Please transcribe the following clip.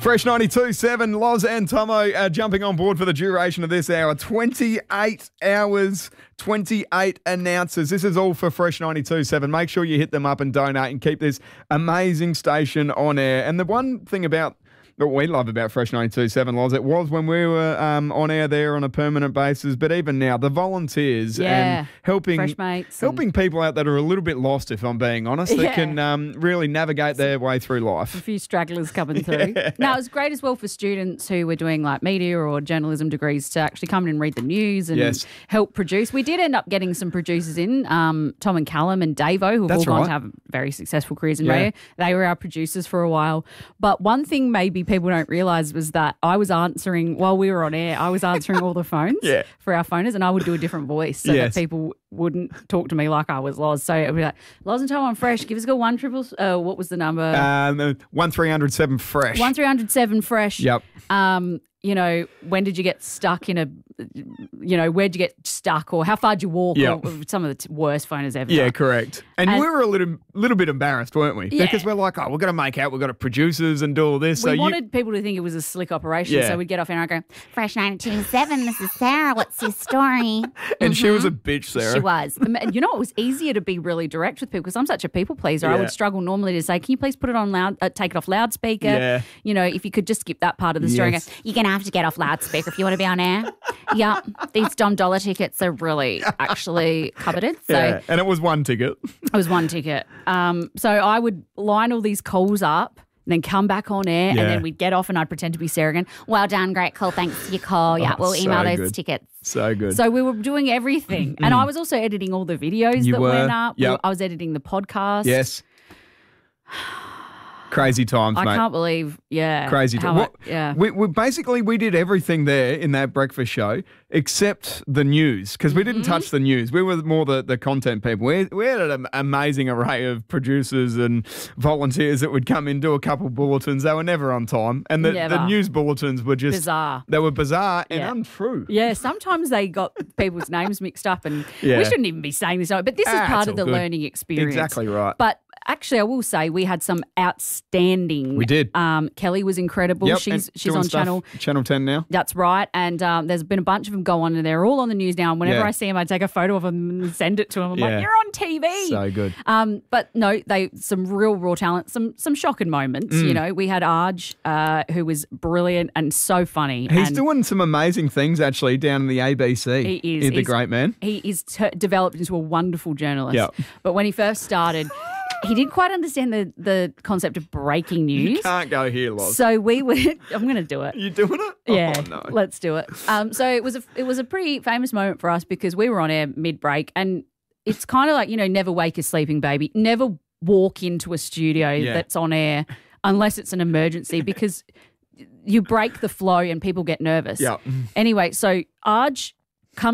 Fresh 92.7, Loz and Tomo jumping on board for the duration of this hour. 28 hours, 28 announcers. This is all for Fresh 92.7. Make sure you hit them up and donate and keep this amazing station on air. And the one thing about what we love about Fresh 92.7, Loz, it was when we were on air there on a permanent basis, but even now, the volunteers and helping people out that are a little bit lost, if I'm being honest, that can really navigate their way through life. A few stragglers coming through. Now, it was great as well for students who were doing like media or journalism degrees to actually come in and read the news and help produce. We did end up getting some producers in, Tom and Callum and Davo, who have all gone to have very successful careers in radio. They were our producers for a while. But one thing maybe people don't realise was that I was answering, while we were on air, I was answering all the phones for our phoners, and I would do a different voice so that people wouldn't talk to me like I was Loz. So it would be like, Loz and Tom on Fresh, give us a call, what was the number? 1307 Fresh. 1307 Fresh. Yep. You know, when did you get stuck in where'd you get stuck, or how far did you walk, or some of the worst phoners ever. Yeah, correct. And we were a little bit embarrassed, weren't we? Yeah. Because we're like, we're going to make out, we've got producers and do all this. We wanted people to think it was a slick operation, so we'd get off air and I'd go, Fresh 92.7, this is Sarah, what's your story? And she was a bitch, Sarah. She was. You know, it was easier to be really direct with people because I'm such a people pleaser. I would struggle normally to say, can you please put it on take it off loudspeaker? Yeah. You know, if you could just skip that part of the story and go, you're going to have to get off loudspeaker if you want to be on air. Yeah, these Dom Dollar tickets are really actually coveted. So and it was one ticket. It was one ticket. So I would line all these calls up and then come back on air and then we'd get off and I'd pretend to be Sarah again. Well done, great call, thanks for your call. Yeah, we'll email those tickets. So good. So we were doing everything. And I was also editing all the videos that went up. Yep. I was editing the podcast. Yes. Crazy times, mate. I can't believe, Crazy times. We did everything there in that breakfast show except the news because we didn't touch the news. We were more the content people. We had an amazing array of producers and volunteers that would come in, do a couple bulletins. They were never on time. And the news bulletins were just bizarre. They were bizarre and untrue. Yeah, sometimes they got people's names mixed up and we shouldn't even be saying this, but this is part of the learning experience. Exactly right. But actually, I will say we had some outstanding. We did. Kelly was incredible. Yep, she's on Channel 10 now. That's right. And there's been a bunch of them go on and they're all on the news now. And whenever I see them, I take a photo of them and send it to them. I'm like, you're on TV. So good. But no, some real raw talent, some shocking moments. You know, we had Arj, who was brilliant and so funny. He's doing some amazing things actually down in the ABC. He is. He's the great man. He is developed into a wonderful journalist. Yep. But when he first started, he didn't quite understand the concept of breaking news. You can't go here, Loz. So we were. I'm going to do it. You doing it? Yeah. Oh, no. Let's do it. So it was a pretty famous moment for us because we were on air mid-break, and it's kind of like, never wake a sleeping baby. Never walk into a studio that's on air unless it's an emergency because you break the flow and people get nervous. Yeah. Anyway, so Arj